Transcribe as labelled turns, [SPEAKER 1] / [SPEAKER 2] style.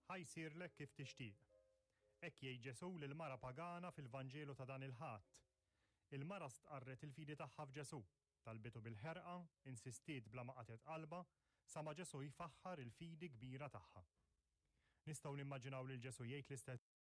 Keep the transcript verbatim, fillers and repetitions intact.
[SPEAKER 1] ħajsirlek kif tixtieq. Hekk jgħid Ġesu lil mara pagana fil-Vanġelu ta' dan il-ħadd. Il-mara stqarret il-fidi tagħha f'Ġesu, talbitu bil-ħerqa, insistiet bla ma qatet qalba, sa ma Ġesu jfaħħar il-fidi kbira tagħha. Nistgħu nimmaġinaw lil Ġesu jgħid l-istess